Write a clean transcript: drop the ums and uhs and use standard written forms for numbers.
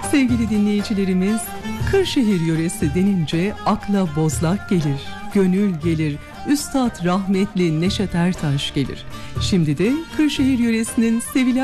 Sevgili dinleyicilerimiz, Kırşehir yöresi denince akla Bozlak gelir, gönül gelir, Üstad rahmetli Neşet Ertaş gelir. Şimdi de Kırşehir yöresinin sevilen